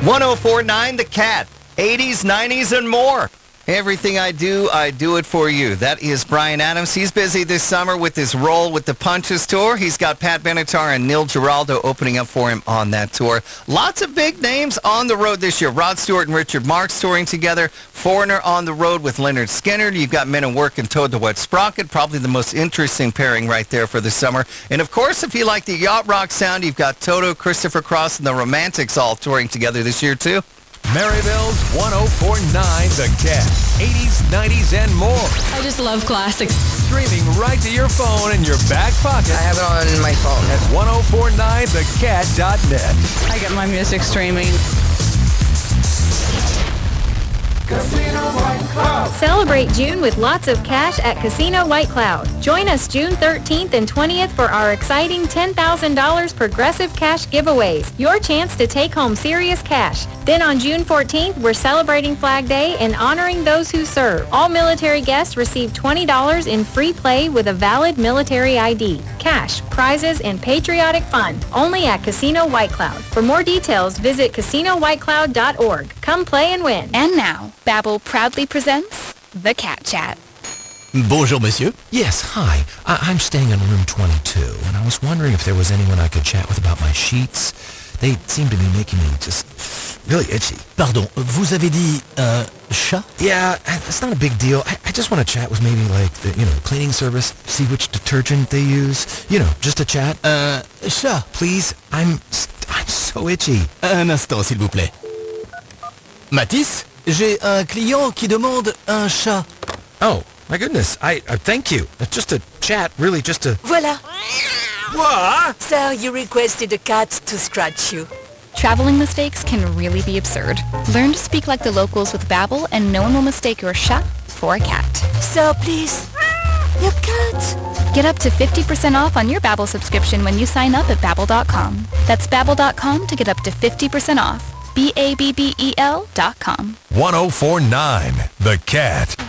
1049 The Cat. 80s, 90s, and more. Everything I do it for you. That is Bryan Adams. He's busy this summer with his role with the Punches Tour. He's got Pat Benatar and Neil Giraldo opening up for him on that tour. Lots of big names on the road this year. Rod Stewart and Richard Marx touring together. Foreigner on the road with Leonard Skinner. You've got Men at Work and Toad the Wet Sprocket. Probably the most interesting pairing right there for the summer. And of course, if you like the yacht rock sound, you've got Toto, Christopher Cross, and the Romantics all touring together this year too. Maryville's 1049 The Cat. 80s, 90s, and more. I just love classics. Streaming right to your phone in your back pocket. I have it on my phone. At 1049thecat.net. I get my music streaming. Casino White Cloud. Celebrate June with lots of cash at Casino White Cloud. Join us June 13th and 20th for our exciting $10,000 Progressive Cash giveaways. Your chance to take home serious cash. Then on June 14th, we're celebrating Flag Day and honoring those who serve. All military guests receive $20 in free play with a valid military ID. Cash, prizes, and patriotic fun. Only at Casino White Cloud. For more details, visit CasinoWhiteCloud.org. Come play and win. And now, Babbel proudly presents The Cat Chat. Bonjour, monsieur. Yes, hi. I'm staying in room 22, and I was wondering if there was anyone I could chat with about my sheets. They seem to be making me just really itchy. Pardon, vous avez dit chat? Yeah, it's not a big deal. I just want to chat with maybe like the, cleaning service, see which detergent they use. Just a chat. Chat. Please, I'm so itchy. Un instant, s'il vous plaît. Mathis, j'ai un client qui demande un chat. Oh, my goodness. I thank you. Just a chat, really, just a... Voilà. What? Sir, you requested a cat to scratch you. Traveling mistakes can really be absurd. Learn to speak like the locals with Babbel, and no one will mistake your chat for a cat. Sir, please. Your cat. Get up to 50% off on your Babbel subscription when you sign up at Babbel.com. That's Babbel.com to get up to 50% off. BABBEL.com. 1049 The Cat.